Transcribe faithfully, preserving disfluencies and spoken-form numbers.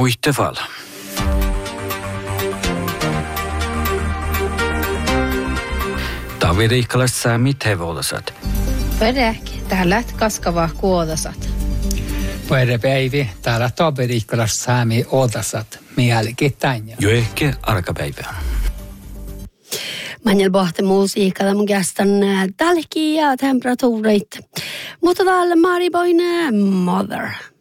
Muisteval. Taviriikkalaiset saamit hevolasat. Pöräk, täällä kaskavaa kuodasat. Pöräpäivi, täällä taviriikkalaiset saami odasat. Mielenkiin tänne. Jo ehkä alkapäivää. Manjal pohti musiikalla mun kästän tälki ja temperatuurit. Mutta täällä Mariboinen Mother.